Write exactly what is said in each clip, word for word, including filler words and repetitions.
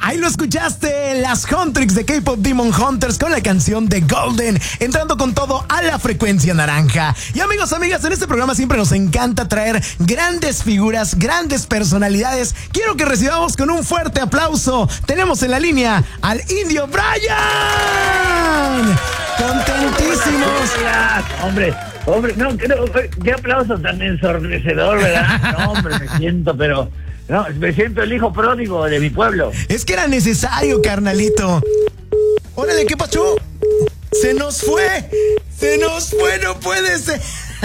Ahí lo escuchaste, las Huntrix de K-Pop Demon Hunters con la canción de Golden, entrando con todo a la frecuencia naranja. Y amigos, amigas, en este programa siempre nos encanta traer grandes figuras, grandes personalidades. Quiero que recibamos con un fuerte aplauso. Tenemos en la línea al Indio Brian. Contentísimos. Hola, hombre, hombre, no, creo, qué aplauso tan ensordecedor, ¿verdad? No, hombre, me siento, pero... No, me siento el hijo pródigo de mi pueblo. Es que era necesario, carnalito. Órale, ¿qué pasó? Se nos fue. Se nos fue, no puede ser.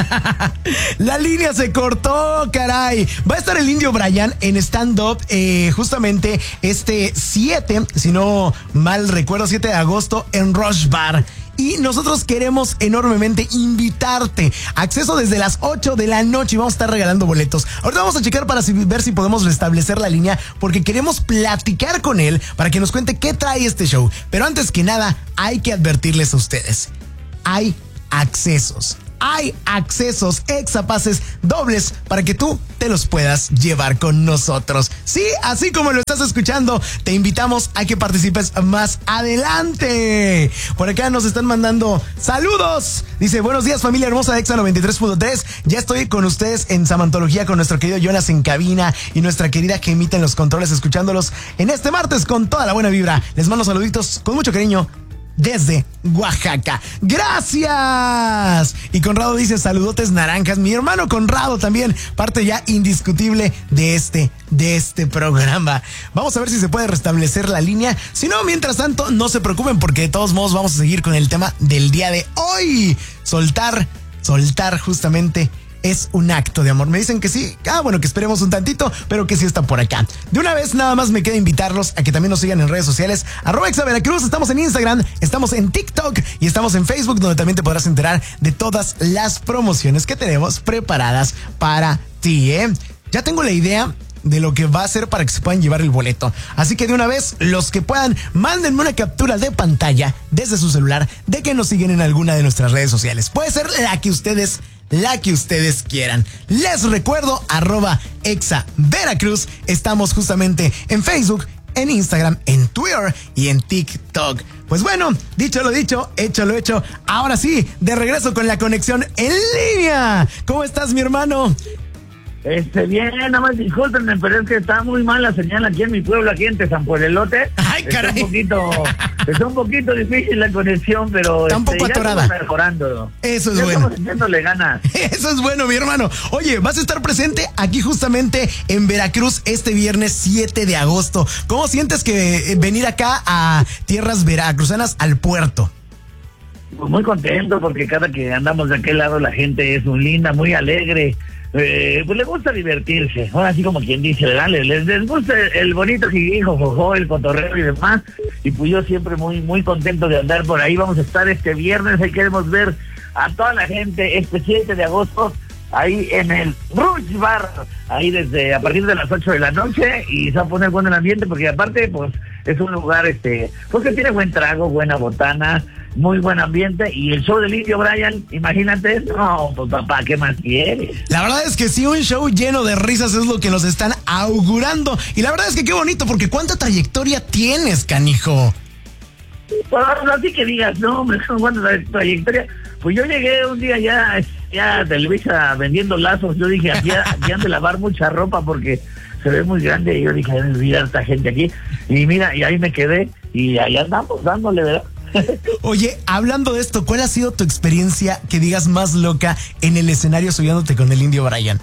La línea se cortó, caray. Va a estar el Indio Brian en stand-up eh, justamente este siete, si no mal recuerdo, siete de agosto en Rush Bar. Y nosotros queremos enormemente invitarte. Acceso desde las ocho de la noche y vamos a estar regalando boletos. Ahorita vamos a checar para ver si podemos restablecer la línea, porque queremos platicar con él para que nos cuente qué trae este show. Pero antes que nada, hay que advertirles a ustedes. Hay accesos. Hay accesos exapases dobles para que tú te los puedas llevar con nosotros. Sí, así como lo estás escuchando, te invitamos a que participes más adelante. Por acá nos están mandando saludos. Dice, buenos días familia hermosa de Exa noventa y tres punto tres. Ya estoy con ustedes en Samantología con nuestro querido Jonas en cabina y nuestra querida Gemita en los controles, escuchándolos en este martes con toda la buena vibra. Les mando saluditos con mucho cariño desde Oaxaca. ¡Gracias! Y Conrado dice, saludotes naranjas. Mi hermano Conrado también, parte ya indiscutible de este, de este programa. Vamos a ver si se puede restablecer la línea. Si no, mientras tanto, no se preocupen, porque de todos modos vamos a seguir con el tema del día de hoy. Soltar, soltar justamente es un acto de amor. Me dicen que sí. Ah, bueno, que esperemos un tantito, pero que sí está por acá. De una vez, nada más me queda invitarlos a que también nos sigan en redes sociales. Arroba Exa Veracruz. Estamos en Instagram, estamos en TikTok y estamos en Facebook, donde también te podrás enterar de todas las promociones que tenemos preparadas para ti, ¿eh? Ya tengo la idea de lo que va a hacer para que se puedan llevar el boleto. Así que de una vez, los que puedan, mándenme una captura de pantalla desde su celular de que nos siguen en alguna de nuestras redes sociales. Puede ser la que ustedes La que ustedes quieran. Les recuerdo, arroba Exa Veracruz. Estamos justamente en Facebook, en Instagram, en Twitter y en TikTok. Pues bueno, dicho lo dicho, hecho lo hecho. Ahora sí, de regreso con la conexión en línea. ¿Cómo estás, mi hermano? Este, bien, nada más discúlpenme, pero es que está muy mal la señal aquí en mi pueblo, aquí en Tezampuelote. Ay, caray. Está un poquito, está un poquito difícil la conexión, pero está un poco este, atorada. Ya estamos mejorando. Eso es ya bueno. Estamos echándole ganas. Eso es bueno, mi hermano. Oye, vas a estar presente aquí justamente en Veracruz este viernes siete de agosto. ¿Cómo sientes que venir acá a tierras veracruzanas, al puerto? Pues muy contento, porque cada que andamos de aquel lado la gente es muy linda, muy alegre. Eh, pues le gusta divertirse, ahora así como quien dice, ¿verdad? Les, les, les gusta el bonito hijo, jojo, el cotorreo y demás, y pues yo siempre muy muy contento de andar por ahí. Vamos a estar este viernes, ahí queremos ver a toda la gente este siete de agosto, ahí en el Rush Bar, ahí desde a partir de las ocho de la noche, y se va a poner bueno el ambiente, porque aparte pues es un lugar este pues que tiene buen trago, buena botana, muy buen ambiente, y el show del Indio Brian, imagínate. No, pues papá, ¿qué más quieres? La verdad es que sí, un show lleno de risas es lo que nos están augurando, y la verdad es que qué bonito, porque cuánta trayectoria tienes, canijo. Pues así que digas, no, hombre, cuánta trayectoria. Pues yo llegué un día ya, ya de Televisa vendiendo lazos. Yo dije, aquí, aquí han de lavar mucha ropa porque se ve muy grande, y yo dije, mira esta gente aquí, y mira, y ahí me quedé, y ahí andamos dándole, ¿verdad? Oye, hablando de esto, ¿cuál ha sido tu experiencia que digas más loca en el escenario subiéndote con el Indio Brian?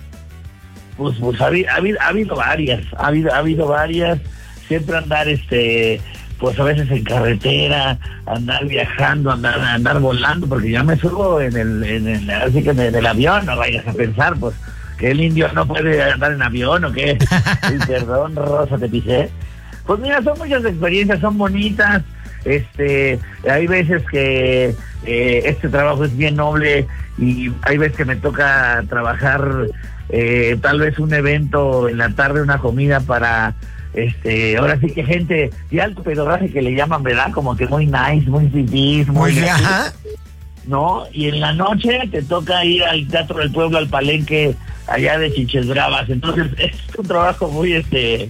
Pues, pues ha, habido, ha, habido, ha habido varias, ha habido, ha habido varias. Siempre andar, este, pues a veces en carretera, andar viajando, andar, andar volando, porque ya me subo en el, en el, así que en el avión, no vayas a pensar, pues, que el indio no puede andar en avión o qué. Sí, perdón, Rosa, te pisé. Pues mira, son muchas experiencias, son bonitas. Este, hay veces que eh, este trabajo es bien noble, y hay veces que me toca trabajar eh, tal vez un evento en la tarde, una comida para este, ahora sí que gente de alto pedorraje que le llaman, ¿verdad? Como que muy nice, muy fifís, muy, muy ajá. ¿No? Y en la noche te toca ir al Teatro del Pueblo, al Palenque allá de Chiches Bravas. Entonces es un trabajo muy este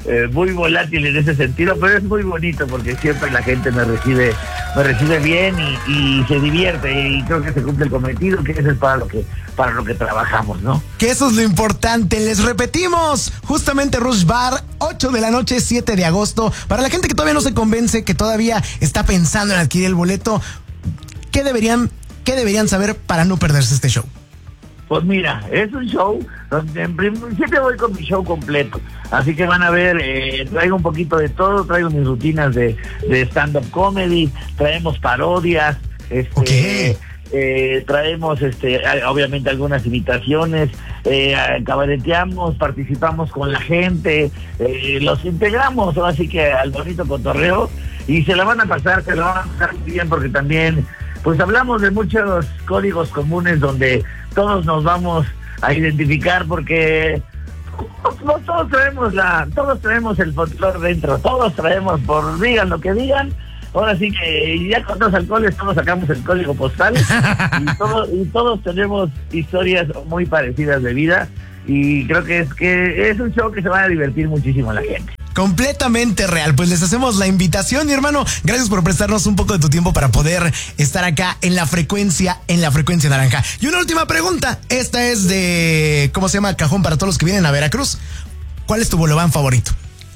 eh, muy volátil en ese sentido, pero es muy bonito porque siempre la gente me recibe me recibe bien y, y se divierte y creo que se cumple el cometido, que eso es para lo que para lo que trabajamos, ¿no? Que eso es lo importante. Les repetimos, justamente Rush Bar, ocho de la noche, siete de agosto. Para la gente que todavía no se convence, que todavía está pensando en adquirir el boleto, ¿qué deberían, qué deberían saber para no perderse este show? Pues mira, es un show donde en principio voy con mi show completo, así que van a ver, eh, traigo un poquito de todo, traigo mis rutinas de, de stand-up comedy, traemos parodias, este, okay. eh, traemos este, obviamente algunas imitaciones, eh, cabareteamos, participamos con la gente, eh, los integramos, así que al bonito cotorreo, y se la van a pasar, se la van a pasar muy bien porque también... Pues hablamos de muchos códigos comunes donde todos nos vamos a identificar porque todos, todos traemos la, todos traemos el folclore dentro, todos traemos, por digan lo que digan, ahora sí que ya con dos alcoholes todos sacamos el código postal y, todo, y todos tenemos historias muy parecidas de vida y creo que es que es un show que se va a divertir muchísimo a la gente. Completamente real, pues les hacemos la invitación, mi hermano. Gracias por prestarnos un poco de tu tiempo para poder estar acá en la frecuencia, en la frecuencia naranja. Y una última pregunta, esta es de, ¿cómo se llama? Cajón para todos los que vienen a Veracruz. ¿Cuál es tu bolobán favorito?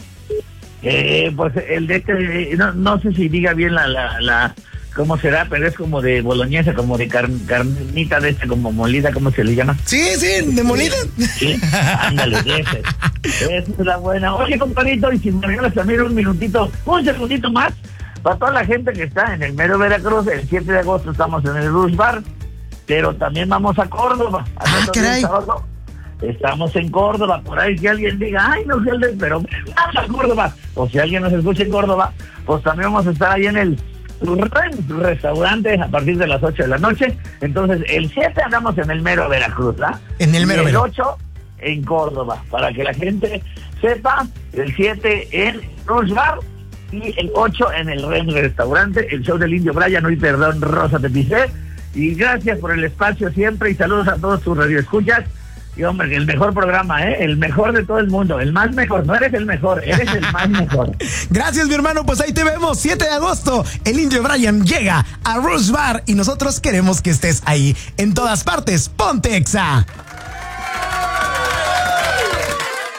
Eh, pues el de este, no, no sé si diga bien la, la, la, cómo será, pero es como de boloñesa, como de car, carnita de este, como molida, ¿cómo se le llama? Sí, sí, de molida. Sí, ándale, ese. Esa es la buena. Oye, compadrito, y si me regalas también un minutito, un segundito más, para toda la gente que está en el mero Veracruz, el siete de agosto estamos en el Rush Bar, pero también vamos a Córdoba. Ah, caray. Sábado, estamos en Córdoba, por ahí que alguien diga, ay, no sé, pero vamos a Córdoba. O si alguien nos escucha en Córdoba, pues también vamos a estar ahí en el restaurante a partir de las ocho de la noche. Entonces, el siete andamos en el mero Veracruz, ¿ah? En el mero y el Veracruz. ocho en Córdoba, para que la gente sepa, el siete en Rush Bar y el ocho en el Ren Restaurante, el show del Indio Brian, hoy perdón, Rosa te pisé, y gracias por el espacio siempre, y saludos a todos tus radioescuchas, y hombre, el mejor programa, ¿eh? El mejor de todo el mundo, el más mejor, no eres el mejor, eres el más mejor. Gracias, mi hermano, pues ahí te vemos, siete de agosto, el Indio Brian llega a Rush Bar, y nosotros queremos que estés ahí, en todas partes, ponte Exa.